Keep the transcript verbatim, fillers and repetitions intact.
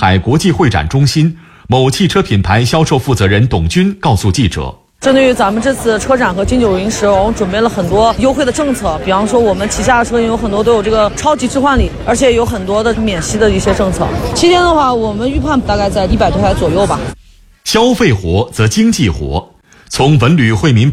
海国际会展中心，某汽车品牌销售负责人董军告诉记者， 针对于咱们这次车展和金九银十，我们准备了很多优惠的政策，比方说我们旗下的车型有很多都有这个超级置换礼，而且有很多的免息的一些政策。期间的话，我们预判大概在一百多台左右吧。 消费活则经济活，从文旅惠民